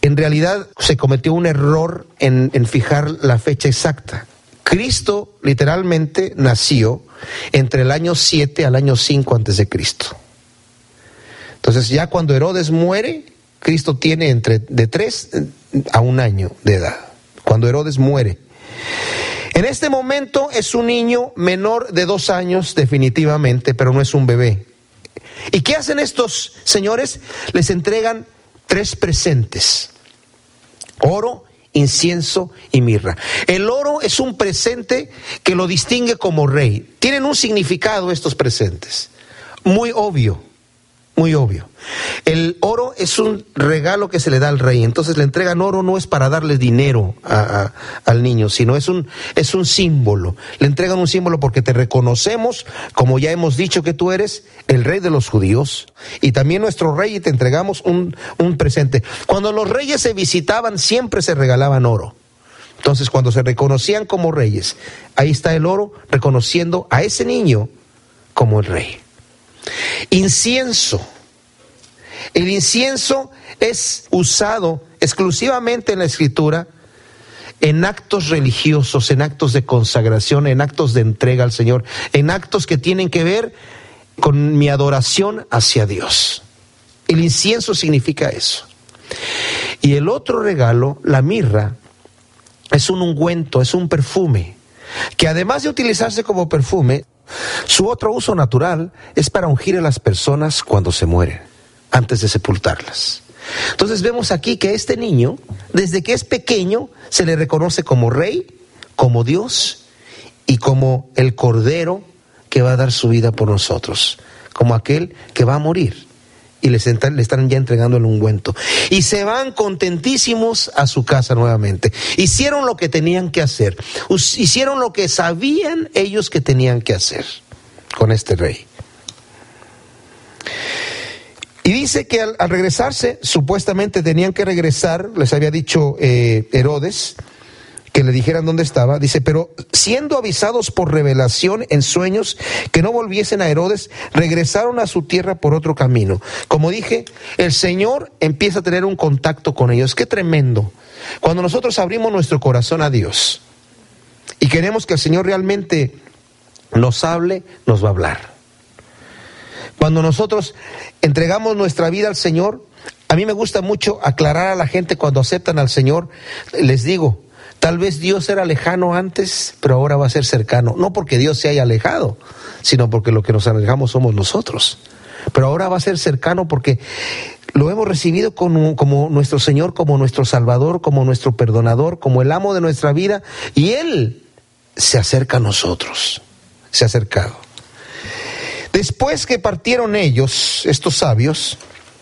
en realidad se cometió un error en fijar la fecha exacta. Cristo literalmente nació entre el año 7 al año 5 antes de Cristo. Entonces ya cuando Herodes muere, Cristo tiene de 3 a 1 año de edad, cuando Herodes muere. En este momento es un niño menor de 2 años definitivamente, pero no es un bebé. ¿Y qué hacen estos señores? Les entregan 3 presentes: oro, incienso y mirra. El oro es un presente que lo distingue como rey. Tienen un significado estos presentes, muy obvio. Muy obvio. El oro es un regalo que se le da al rey. Entonces le entregan oro, no es para darle dinero al niño, sino es un símbolo. Le entregan un símbolo porque te reconocemos, como ya hemos dicho, que tú eres el rey de los judíos y también nuestro rey, y te entregamos un presente. Cuando los reyes se visitaban, siempre se regalaban oro. Entonces cuando se reconocían como reyes, ahí está el oro reconociendo a ese niño como el rey. Incienso. El incienso es usado exclusivamente en la Escritura en actos religiosos, en actos de consagración, en actos de entrega al Señor, en actos que tienen que ver con mi adoración hacia Dios. El incienso significa eso. Y el otro regalo, la mirra, es un ungüento, es un perfume, que además de utilizarse como perfume, su otro uso natural es para ungir a las personas cuando se mueren, antes de sepultarlas. Entonces vemos aquí que este niño, desde que es pequeño, se le reconoce como rey, como Dios y como el Cordero que va a dar su vida por nosotros, como aquel que va a morir. Y le están ya entregando el ungüento. Y se van contentísimos a su casa nuevamente. Hicieron lo que tenían que hacer. Hicieron lo que sabían ellos que tenían que hacer con este rey. Y dice que al regresarse, supuestamente tenían que regresar, les había dicho Herodes, que le dijeran dónde estaba. Dice, pero siendo avisados por revelación en sueños que no volviesen a Herodes, regresaron a su tierra por otro camino. Como dije, el Señor empieza a tener un contacto con ellos. ¡Qué tremendo! Cuando nosotros abrimos nuestro corazón a Dios y queremos que el Señor realmente nos hable, nos va a hablar. Cuando nosotros entregamos nuestra vida al Señor, a mí me gusta mucho aclarar a la gente cuando aceptan al Señor, les digo, tal vez Dios era lejano antes, pero ahora va a ser cercano. No porque Dios se haya alejado, sino porque lo que nos alejamos somos nosotros. Pero ahora va a ser cercano porque lo hemos recibido como nuestro Señor, como nuestro Salvador, como nuestro perdonador, como el amo de nuestra vida. Y Él se acerca a nosotros, se ha acercado. Después que partieron ellos, estos sabios,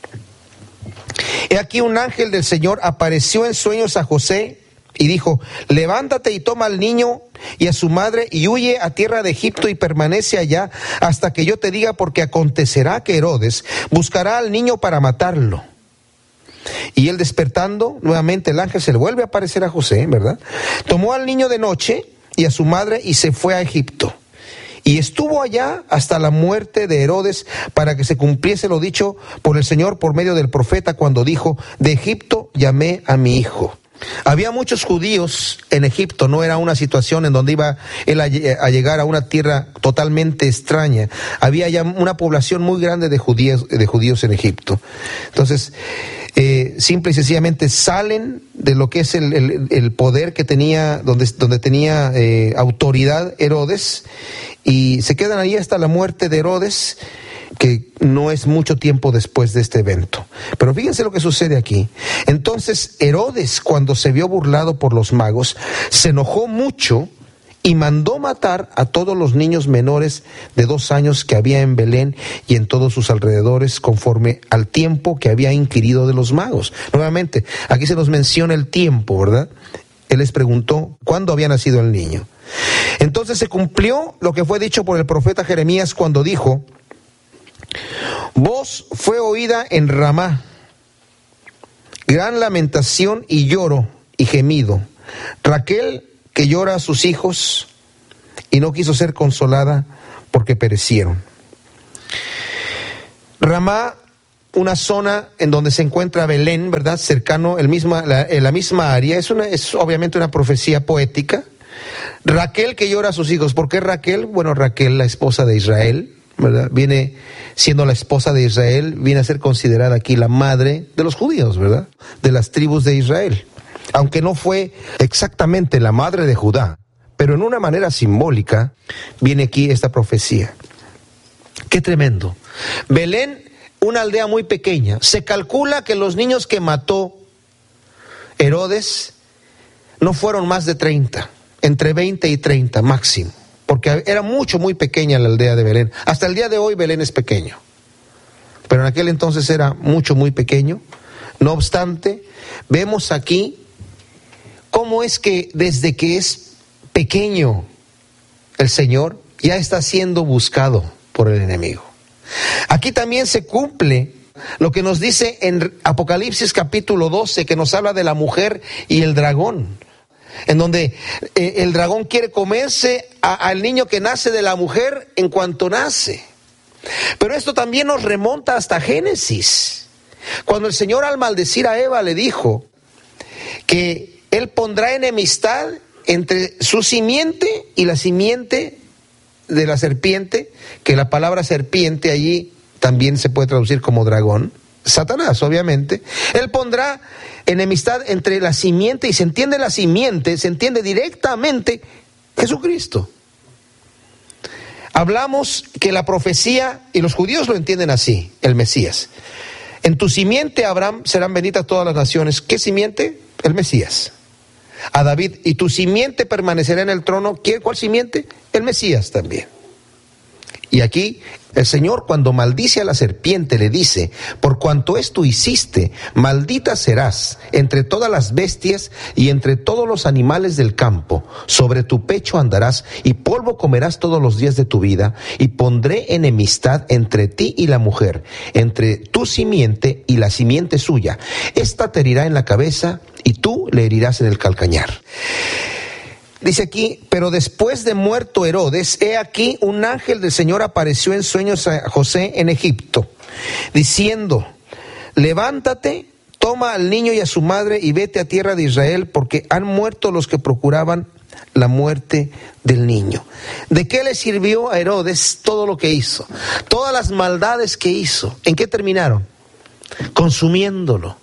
he aquí un ángel del Señor apareció en sueños a José, y dijo, levántate y toma al niño y a su madre y huye a tierra de Egipto y permanece allá hasta que yo te diga, porque acontecerá que Herodes buscará al niño para matarlo. Y él despertando, nuevamente el ángel se le vuelve a aparecer a José, ¿verdad? Tomó al niño de noche y a su madre y se fue a Egipto. Y estuvo allá hasta la muerte de Herodes, para que se cumpliese lo dicho por el Señor por medio del profeta, cuando dijo, de Egipto llamé a mi hijo. Había muchos judíos en Egipto, no era una situación en donde iba él a llegar a una tierra totalmente extraña. Había ya una población muy grande de judíos en Egipto. Entonces, simple y sencillamente salen de lo que es el poder que tenía, donde tenía autoridad Herodes, y se quedan ahí hasta la muerte de Herodes, que no es mucho tiempo después de este evento. Pero fíjense lo que sucede aquí. Entonces Herodes, cuando se vio burlado por los magos, se enojó mucho y mandó matar a todos los niños menores de 2 años que había en Belén y en todos sus alrededores, conforme al tiempo que había inquirido de los magos. Nuevamente, aquí se nos menciona el tiempo, ¿verdad? Él les preguntó cuándo había nacido el niño. Entonces se cumplió lo que fue dicho por el profeta Jeremías cuando dijo, voz fue oída en Ramá, gran lamentación y lloro y gemido. Raquel que llora a sus hijos y no quiso ser consolada porque perecieron. Ramá una zona en donde se encuentra Belén, ¿verdad? Cercano, en la misma área. Es obviamente una profecía poética. Raquel que llora a sus hijos. ¿Por qué Raquel? Bueno, Raquel, la esposa de Israel, ¿verdad? Viene siendo la esposa de Israel, viene a ser considerada aquí la madre de los judíos, ¿verdad? De las tribus de Israel. Aunque no fue exactamente la madre de Judá, pero en una manera simbólica viene aquí esta profecía. ¡Qué tremendo! Belén, una aldea muy pequeña. Se calcula que los niños que mató Herodes no fueron más de 30, entre 20 y 30 máximo, porque era muy pequeña la aldea de Belén. Hasta el día de hoy Belén es pequeño, pero en aquel entonces era muy pequeño. No obstante, vemos aquí cómo es que desde que es pequeño el Señor ya está siendo buscado por el enemigo. Aquí también se cumple lo que nos dice en Apocalipsis capítulo 12, que nos habla de la mujer y el dragón, en donde el dragón quiere comerse al niño que nace de la mujer en cuanto nace. Pero esto también nos remonta hasta Génesis, cuando el Señor, al maldecir a Eva, le dijo que Él pondrá enemistad entre su simiente y la simiente de la serpiente, que la palabra serpiente allí también se puede traducir como dragón, Satanás, obviamente. Él pondrá enemistad entre la simiente, y se entiende la simiente, se entiende directamente Jesucristo. Hablamos que la profecía, y los judíos lo entienden así, el Mesías. En tu simiente, Abraham, serán benditas todas las naciones. ¿Qué simiente? El Mesías. A David, y tu simiente permanecerá en el trono. ¿Cuál simiente? El Mesías también. Y aquí el Señor, cuando maldice a la serpiente, le dice: por cuanto esto hiciste, maldita serás entre todas las bestias y entre todos los animales del campo. Sobre tu pecho andarás y polvo comerás todos los días de tu vida, y pondré enemistad entre ti y la mujer, entre tu simiente y la simiente suya. Esta te herirá en la cabeza y tú le herirás en el calcañar. Dice aquí: pero después de muerto Herodes, he aquí un ángel del Señor apareció en sueños a José en Egipto, diciendo: levántate, toma al niño y a su madre y vete a tierra de Israel, porque han muerto los que procuraban la muerte del niño. ¿De qué le sirvió a Herodes todo lo que hizo? Todas las maldades que hizo, ¿en qué terminaron? Consumiéndolo.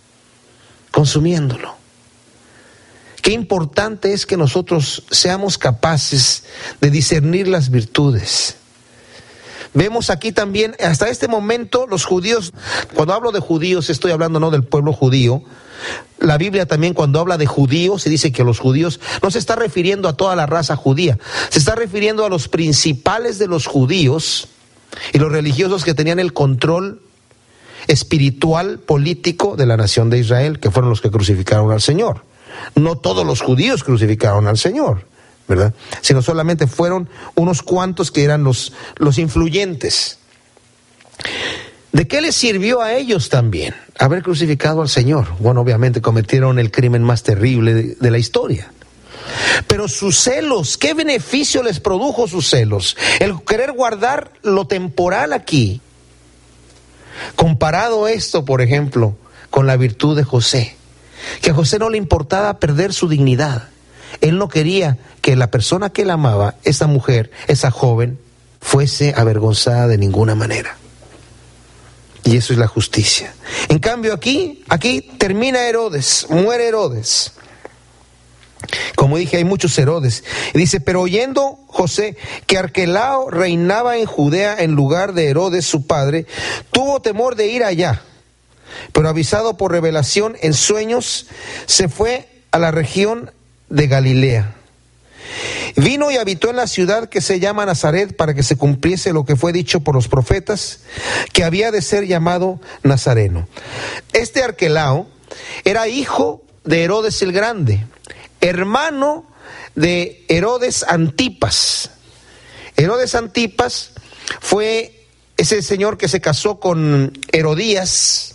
Qué importante es que nosotros seamos capaces de discernir las virtudes. Vemos aquí también, hasta este momento, los judíos, cuando hablo de judíos, estoy hablando no del pueblo judío. La Biblia también, cuando habla de judíos, se dice que los judíos no se está refiriendo a toda la raza judía, se está refiriendo a los principales de los judíos y los religiosos que tenían el control espiritual, político de la nación de Israel, que fueron los que crucificaron al Señor. No todos los judíos crucificaron al Señor, ¿verdad? Sino solamente fueron unos cuantos que eran los influyentes. ¿De qué les sirvió a ellos también haber crucificado al Señor? Bueno, obviamente cometieron el crimen más terrible de la historia. Pero sus celos, ¿qué beneficio les produjo sus celos? El querer guardar lo temporal aquí. Comparado esto, por ejemplo, con la virtud de José, que a José no le importaba perder su dignidad. Él no quería que la persona que él amaba, esa mujer, esa joven, fuese avergonzada de ninguna manera. Y eso es la justicia. En cambio aquí termina Herodes, muere Herodes. Como dije, hay muchos Herodes. Y dice: pero oyendo José que Arquelao reinaba en Judea en lugar de Herodes su padre, tuvo temor de ir allá. Pero avisado por revelación en sueños, se fue a la región de Galilea. Vino y habitó en la ciudad que se llama Nazaret, para que se cumpliese lo que fue dicho por los profetas, que había de ser llamado Nazareno. Este Arquelao era hijo de Herodes el Grande, hermano de Herodes Antipas. Herodes Antipas fue ese señor que se casó con Herodías,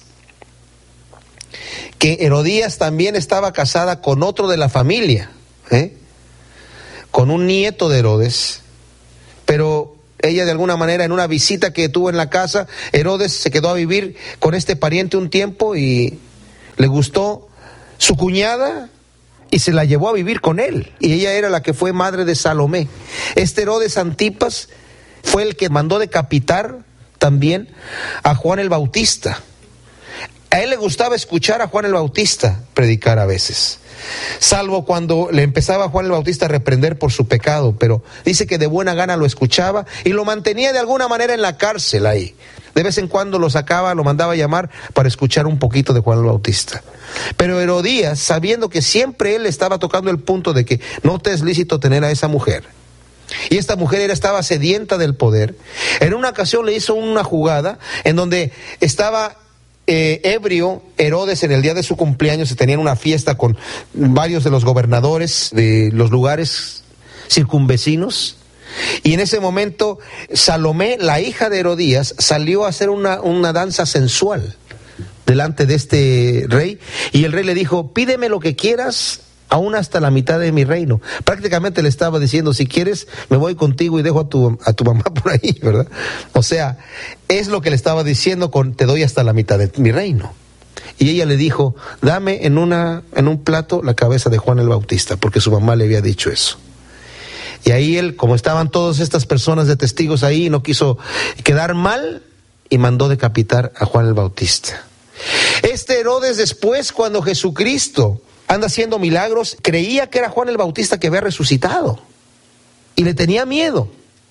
que Herodías también estaba casada con otro de la familia, con un nieto de Herodes, pero ella de alguna manera en una visita que tuvo en la casa, Herodes se quedó a vivir con este pariente un tiempo y le gustó su cuñada y se la llevó a vivir con él. Y ella era la que fue madre de Salomé. Este Herodes Antipas fue el que mandó decapitar también a Juan el Bautista. A él le gustaba escuchar a Juan el Bautista predicar a veces, salvo cuando le empezaba a Juan el Bautista a reprender por su pecado, pero dice que de buena gana lo escuchaba y lo mantenía de alguna manera en la cárcel ahí. De vez en cuando lo sacaba, lo mandaba a llamar para escuchar un poquito de Juan el Bautista. Pero Herodías, sabiendo que siempre él estaba tocando el punto de que no te es lícito tener a esa mujer, y esta mujer estaba sedienta del poder, en una ocasión le hizo una jugada en donde estaba ebrio Herodes en el día de su cumpleaños. Se tenían una fiesta con varios de los gobernadores de los lugares circunvecinos, y en ese momento Salomé, la hija de Herodías, salió a hacer una danza sensual delante de este rey, y el rey le dijo: pídeme lo que quieras, aún hasta la mitad de mi reino. Prácticamente le estaba diciendo: si quieres me voy contigo y dejo a tu mamá por ahí, ¿verdad? O sea, es lo que le estaba diciendo con: te doy hasta la mitad de mi reino. Y ella le dijo: dame en un plato la cabeza de Juan el Bautista, porque su mamá le había dicho eso. Y ahí él, como estaban todas estas personas de testigos ahí, no quiso quedar mal y mandó decapitar a Juan el Bautista. Este Herodes, después, cuando Jesucristo anda haciendo milagros, creía que era Juan el Bautista que había resucitado y le tenía miedo.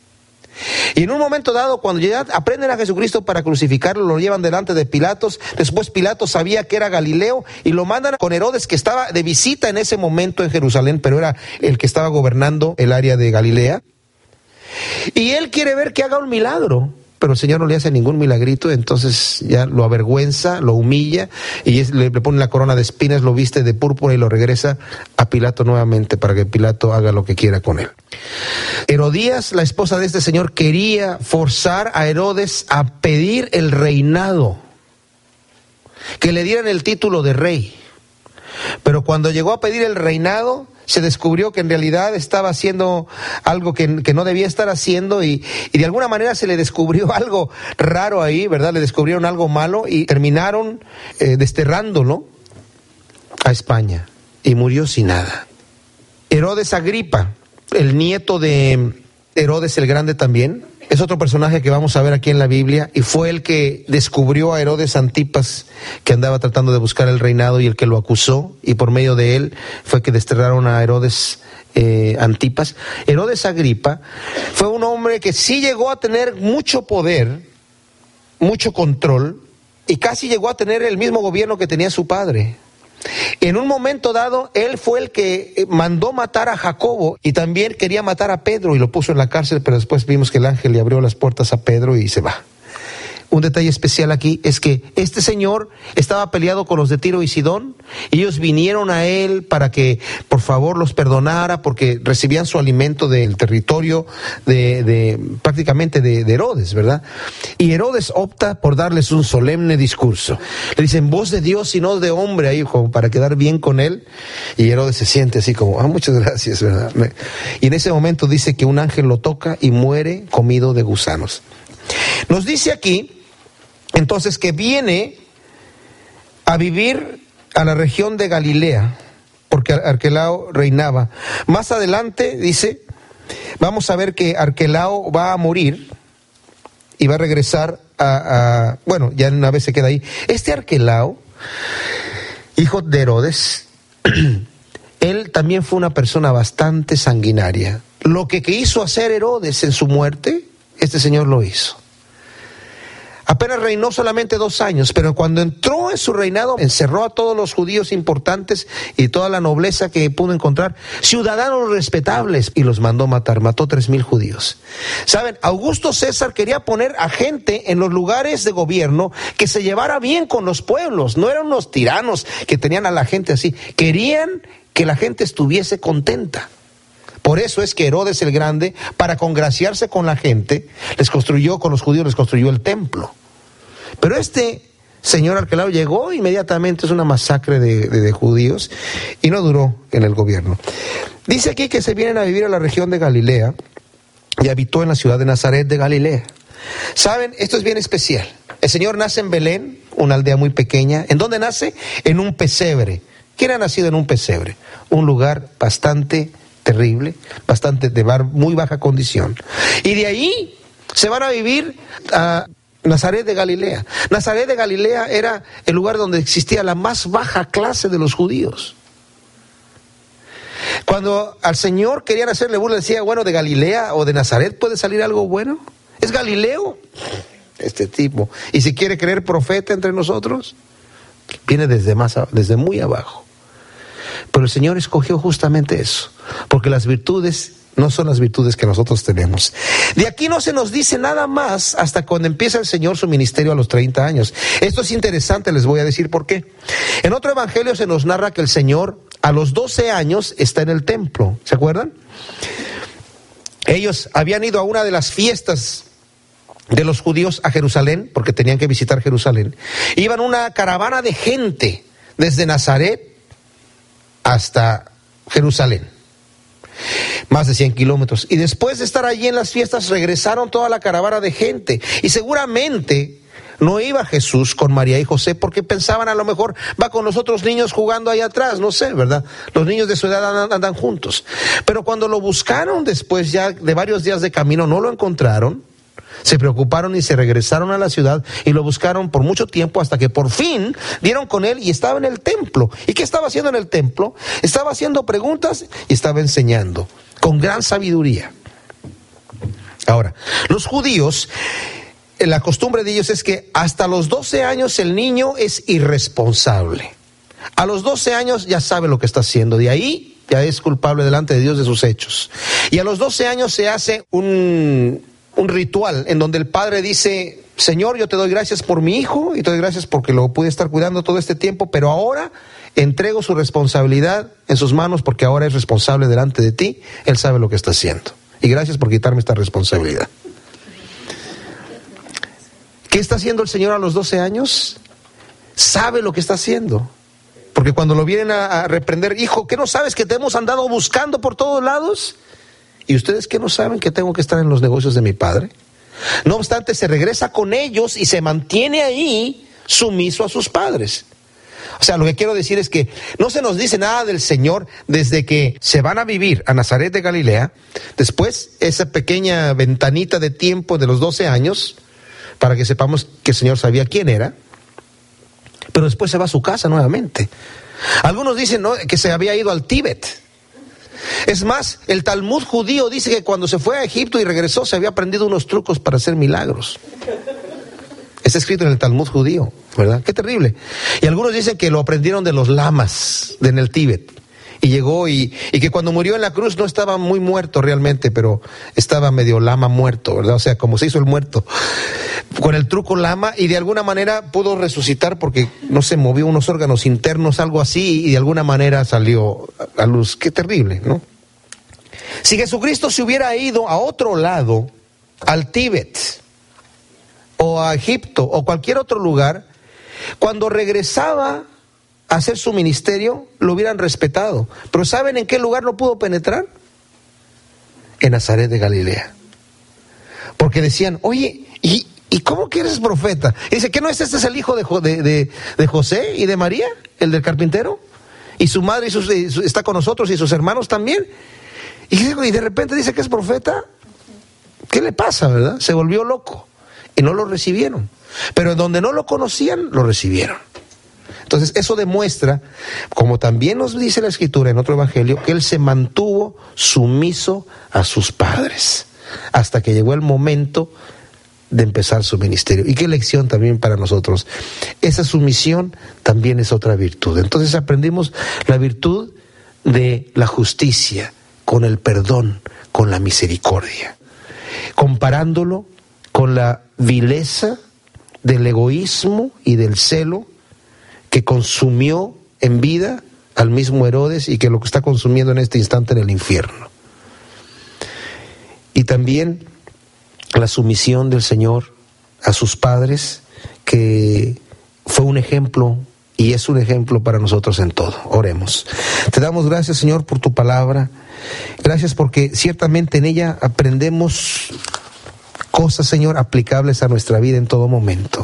Y en un momento dado, cuando ya aprenden a Jesucristo para crucificarlo, lo llevan delante de Pilatos. Después Pilatos sabía que era Galileo y lo mandan con Herodes, que estaba de visita en ese momento en Jerusalén, pero era el que estaba gobernando el área de Galilea. Y él quiere ver que haga un milagro, pero el Señor no le hace ningún milagrito. Entonces ya lo avergüenza, lo humilla, y le pone la corona de espinas, lo viste de púrpura y lo regresa a Pilato nuevamente para que Pilato haga lo que quiera con él. Herodías, la esposa de este señor, quería forzar a Herodes a pedir el reinado, que le dieran el título de rey. Pero cuando llegó a pedir el reinado, se descubrió que en realidad estaba haciendo algo que no debía estar haciendo, y de alguna manera se le descubrió algo raro ahí, ¿verdad? Le descubrieron algo malo y terminaron desterrándolo a España, y murió sin nada. Herodes Agripa, el nieto de Herodes el Grande, también es otro personaje que vamos a ver aquí en la Biblia, y fue el que descubrió a Herodes Antipas, que andaba tratando de buscar el reinado, y el que lo acusó, y por medio de él fue que desterraron a Herodes Antipas. Herodes Agripa fue un hombre que sí llegó a tener mucho poder, mucho control, y casi llegó a tener el mismo gobierno que tenía su padre. En un momento dado, él fue el que mandó matar a Jacobo, y también quería matar a Pedro y lo puso en la cárcel, pero después vimos que el ángel le abrió las puertas a Pedro y se va. Un detalle especial aquí es que este señor estaba peleado con los de Tiro y Sidón, y ellos vinieron a él para que por favor los perdonara, porque recibían su alimento del territorio prácticamente de Herodes, ¿verdad? Y Herodes opta por darles un solemne discurso. Le dicen: voz de Dios y no de hombre, ahí como para quedar bien con él. Y Herodes se siente así como: muchas gracias, ¿verdad? Y en ese momento dice que un ángel lo toca y muere comido de gusanos. Nos dice aquí entonces que viene a vivir a la región de Galilea, porque Arquelao reinaba. Más adelante dice, vamos a ver que Arquelao va a morir y va a regresar bueno, ya una vez se queda ahí. Este Arquelao, hijo de Herodes, él también fue una persona bastante sanguinaria. Lo que quiso hacer Herodes en su muerte, este señor lo hizo. Apenas reinó solamente 2 años, pero cuando entró en su reinado, encerró a todos los judíos importantes y toda la nobleza que pudo encontrar, ciudadanos respetables, y los mandó matar. Mató 3,000 judíos. Saben, Augusto César quería poner a gente en los lugares de gobierno que se llevara bien con los pueblos. No eran unos tiranos que tenían a la gente así. Querían que la gente estuviese contenta. Por eso es que Herodes el Grande, para congraciarse con la gente, con los judíos les construyó el templo. Pero este señor Arquelao llegó inmediatamente, es una masacre de judíos, y no duró en el gobierno. Dice aquí que se vienen a vivir a la región de Galilea, y habitó en la ciudad de Nazaret de Galilea. ¿Saben? Esto es bien especial. El Señor nace en Belén, una aldea muy pequeña. ¿En dónde nace? En un pesebre. ¿Quién ha nacido en un pesebre? Un lugar bastante terrible, bastante de muy baja condición. Y de ahí se van a vivir a Nazaret de Galilea. Nazaret de Galilea era el lugar donde existía la más baja clase de los judíos. Cuando al Señor querían hacerle burla, decía, bueno, de Galilea o de Nazaret puede salir algo bueno. ¿Es Galileo? Este tipo. Y si quiere creer profeta entre nosotros, viene desde muy abajo. Pero el Señor escogió justamente eso, porque las virtudes no son las virtudes que nosotros tenemos. De aquí no se nos dice nada más hasta cuando empieza el Señor su ministerio a los 30 años. Esto es interesante, les voy a decir por qué. En otro evangelio se nos narra que el Señor a los 12 años está en el templo. ¿Se acuerdan? Ellos habían ido a una de las fiestas de los judíos a Jerusalén, porque tenían que visitar Jerusalén. Iban una caravana de gente desde Nazaret hasta Jerusalén. Más de 100 kilómetros. Y después de estar allí en las fiestas, regresaron toda la caravana de gente. Y seguramente no iba Jesús con María y José porque pensaban a lo mejor va con los otros niños jugando ahí atrás, no sé, ¿verdad? Los niños de su edad andan juntos. Pero cuando lo buscaron después ya de varios días de camino, no lo encontraron. Se preocuparon y se regresaron a la ciudad y lo buscaron por mucho tiempo hasta que por fin dieron con él y estaba en el templo. ¿Y qué estaba haciendo en el templo? Estaba haciendo preguntas y estaba enseñando con gran sabiduría. Ahora, los judíos, la costumbre de ellos es que hasta los 12 años el niño es irresponsable. A los 12 años ya sabe lo que está haciendo. De ahí ya es culpable delante de Dios de sus hechos. Y a los 12 años se hace un ritual en donde el padre dice, Señor, yo te doy gracias por mi hijo y te doy gracias porque lo pude estar cuidando todo este tiempo, pero ahora entrego su responsabilidad en sus manos porque ahora es responsable delante de ti, él sabe lo que está haciendo. Y gracias por quitarme esta responsabilidad. ¿Qué está haciendo el Señor a los 12 años? Sabe lo que está haciendo. Porque cuando lo vienen a reprender, hijo, ¿qué no sabes que te hemos andado buscando por todos lados? ¿Y ustedes qué no saben que tengo que estar en los negocios de mi padre? No obstante, se regresa con ellos y se mantiene ahí sumiso a sus padres. O sea, lo que quiero decir es que no se nos dice nada del Señor desde que se van a vivir a Nazaret de Galilea. Después, esa pequeña ventanita de tiempo de los 12 años, para que sepamos que el Señor sabía quién era. Pero después se va a su casa nuevamente. Algunos dicen, ¿no?, que se había ido al Tíbet. Es más, el Talmud judío dice que cuando se fue a Egipto y regresó se había aprendido unos trucos para hacer milagros. Está escrito en el Talmud judío, ¿verdad? Qué terrible. Y algunos dicen que lo aprendieron de los lamas en el Tíbet. Y llegó y que cuando murió en la cruz no estaba muy muerto realmente, pero estaba medio lama muerto, ¿verdad? O sea, como se hizo el muerto con el truco lama, y de alguna manera pudo resucitar porque no se movió unos órganos internos, algo así, y de alguna manera salió a luz. Qué terrible, ¿no? Si Jesucristo se hubiera ido a otro lado, al Tíbet o a Egipto o cualquier otro lugar, cuando regresaba a hacer su ministerio, lo hubieran respetado. Pero ¿saben en qué lugar no pudo penetrar? En Nazaret de Galilea. Porque decían, oye, ¿y cómo que eres profeta? Y dice, ¿qué no este es el hijo de José y de María, el del carpintero? Y su madre está con nosotros y sus hermanos también. Y de repente dice que es profeta. ¿Qué le pasa, verdad? Se volvió loco y no lo recibieron. Pero en donde no lo conocían, lo recibieron. Entonces eso demuestra, como también nos dice la Escritura en otro evangelio, que él se mantuvo sumiso a sus padres hasta que llegó el momento de empezar su ministerio. Y qué lección también para nosotros. Esa sumisión también es otra virtud. Entonces aprendimos la virtud de la justicia con el perdón, con la misericordia, comparándolo con la vileza del egoísmo y del celo que consumió en vida al mismo Herodes y que lo que está consumiendo en este instante en el infierno. Y también la sumisión del Señor a sus padres, que fue un ejemplo y es un ejemplo para nosotros en todo. Oremos. Te damos gracias, Señor, por tu palabra. Gracias porque ciertamente en ella aprendemos cosas, Señor, aplicables a nuestra vida en todo momento.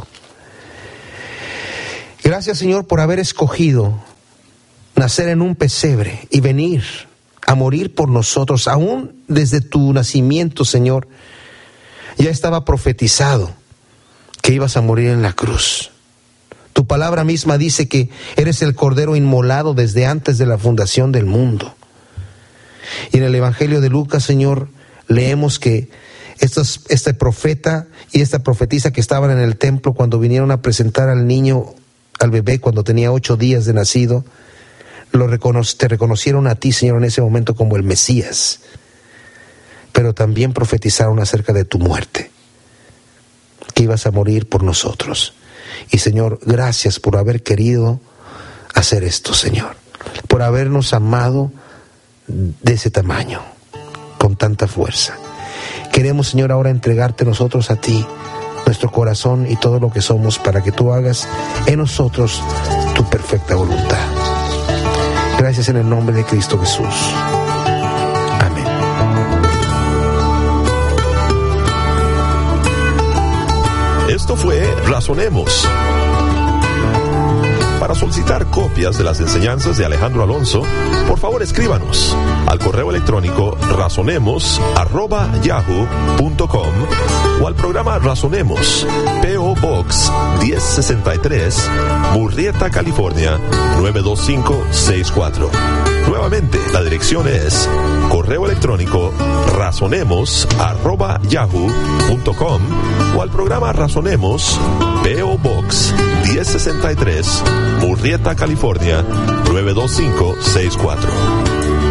Gracias, Señor, por haber escogido nacer en un pesebre y venir a morir por nosotros. Aún desde tu nacimiento, Señor, ya estaba profetizado que ibas a morir en la cruz. Tu palabra misma dice que eres el Cordero inmolado desde antes de la fundación del mundo. Y en el Evangelio de Lucas, Señor, leemos que este profeta y esta profetisa que estaban en el templo cuando vinieron a presentar al niño, al bebé, cuando tenía 8 días de nacido, te reconocieron a ti, Señor, en ese momento como el Mesías. Pero también profetizaron acerca de tu muerte, que ibas a morir por nosotros. Y Señor, gracias por haber querido hacer esto, Señor, por habernos amado de ese tamaño, con tanta fuerza. Queremos, Señor, ahora entregarte nosotros a ti, nuestro corazón y todo lo que somos, para que tú hagas en nosotros tu perfecta voluntad. Gracias en el nombre de Cristo Jesús. Amén. Esto fue Razonemos. Para solicitar copias de las enseñanzas de Alejandro Alonso, por favor escríbanos al correo electrónico razonemos@yahoo.com o al programa Razonemos, P.O. Box 1063, Murrieta, California 92564. Nuevamente, la dirección es correo electrónico razonemos@yahoo.com o al programa Razonemos, P.O. Box 1063, Murrieta, California 92564.